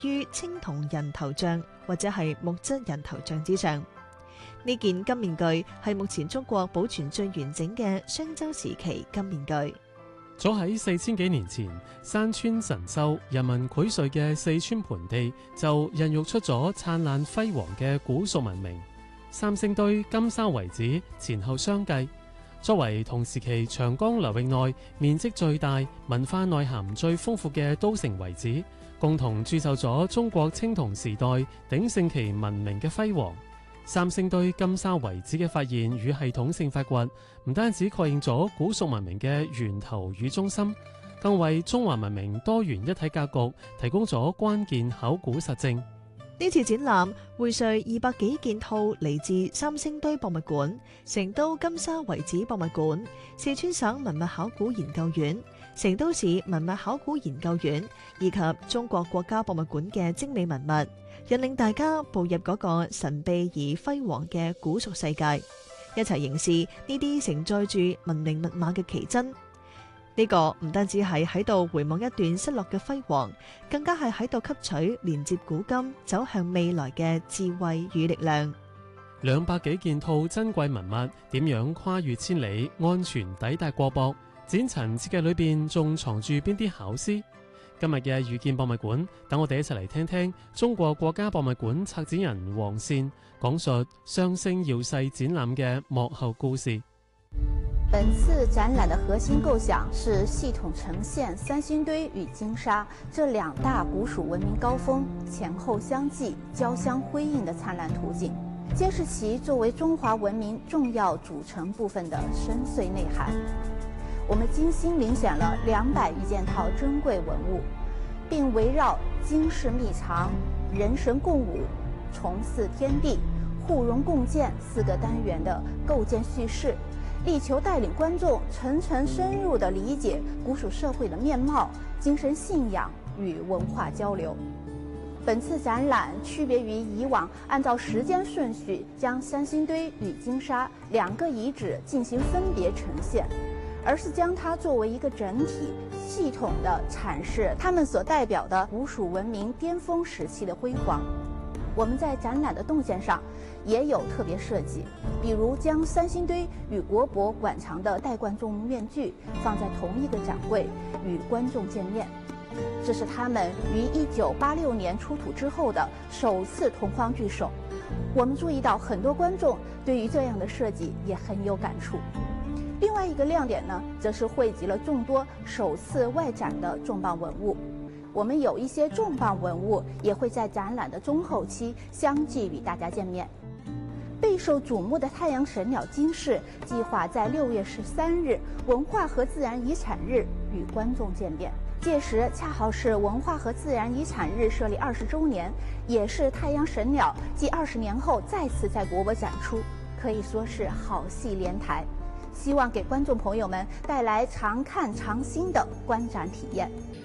於青銅人頭像或者係木質人頭像之上。呢件金面具係目前中國保存最完整嘅商周時期金面具。 早喺4000幾年前，山川神秀、人民薈萃嘅四川盆地就孕育出咗燦爛輝煌嘅古蜀文明。三星堆金沙遺址前後相繼，作為同時期長江流域內面積最大、文化內涵最豐富嘅都城遺址，共同鑄就咗中國青銅時代鼎盛期文明嘅輝煌。三星堆金沙遺址嘅發現與系統性發掘，唔單止確認咗古蜀文明嘅源頭與中心，更為中華文明多元一體格局提供咗關鍵考古實證。 呢次展覽薈萃200幾件套嚟自三星堆博物館、成都金沙遺址博物館、四川省文物考古研究院、成都市文物考古研究院以及中國國家博物館嘅精美文物，引領大家步入嗰個神秘而輝煌嘅古蜀世界，一齊凝視呢啲承載住文明密碼嘅奇珍。呢個唔單止係喺度回望一段失落嘅輝煌，更加係喺度吸取連接古今、走向未來嘅智慧與力量。 200幾件套珍貴文物點樣跨越千里，安全抵達國博？展陳設計裏邊仲藏住邊啲巧思？今日嘅遇見博物館，等我哋一齊嚟聽聽中國國家博物館策展人王善講述雙星耀世展覽嘅幕後故事。 本次展览的核心构想是系统呈现三星堆与金沙这2大古蜀文明高峰前后相继、交相辉映的灿烂图景，揭示其作为中华文明重要组成部分的深邃内涵。我们精心遴选了200余件套珍贵文物，并围绕经世秘藏、人神共舞、重祀天地、互融共建4个单元的构建叙事，力求带领观众层层深入地理解古蜀社会的面貌、精神信仰与文化交流。本次展览区别于以往按照时间顺序将三星堆与金沙2个遗址进行分别呈现，而是将它作为一个整体，系统地阐释它们所代表的古蜀文明巅峰时期的辉煌。我们在展览的动线上也有特别设计，比如将三星堆与国博馆藏的戴冠众面具放在同一个展柜与观众见面，这是他们于1986年出土之后的首次同框聚首。我们注意到很多观众对于这样的设计也很有感触。另外一个亮点呢，则是汇集了众多首次外展的重磅文物。我们有一些重磅文物也会在展览的中后期相继与大家见面。备受瞩目的太阳神鸟金饰计划在6月13日文化和自然遗产日与观众见面，届时恰好是文化和自然遗产日设立20周年，也是太阳神鸟继20年后再次在国博展出，可以说是好戏连台。希望给观众朋友们带来常看常新的观展体验。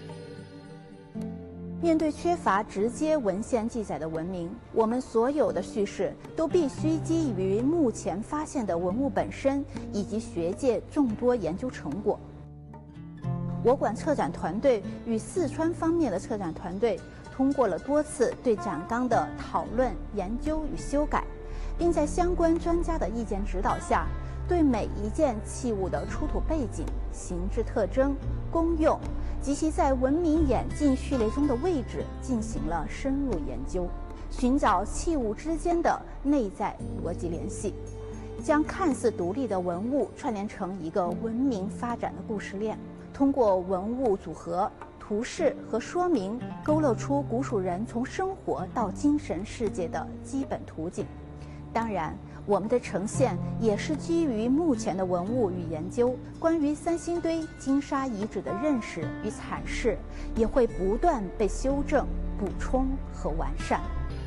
面对缺乏直接文献记载的文明，我们所有的叙事都必须基于目前发现的文物本身以及学界众多研究成果。我馆策展团队与四川方面的策展团队通过了多次对展纲的讨论、研究与修改，并在相关专家的意见指导下，对每一件器物的出土背景、形制特征、功用及其在文明演进序列中的位置进行了深入研究，寻找器物之间的内在逻辑联系，将看似独立的文物串联成一个文明发展的故事链，通过文物组合、图示和说明，勾勒出古蜀人从生活到精神世界的基本图景。当然，我们的呈现也是基于目前的文物与研究，关于三星堆金沙遗址的认识与阐释也会不断被修正、补充和完善。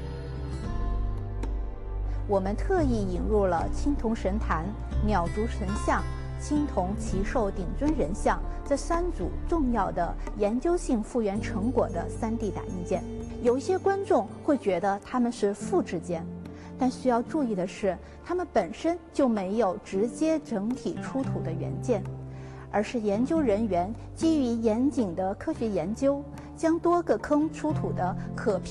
我们特意引入了青铜神坛、鸟足神像、青铜奇兽顶尊人像这3组重要的研究性复原成果的3D 打印件。有一些观众会觉得它们是复制件，但需要注意的是，它们本身就没有直接整体出土的原件，而是研究人员基于严谨的科学研究， 将多个坑出土的可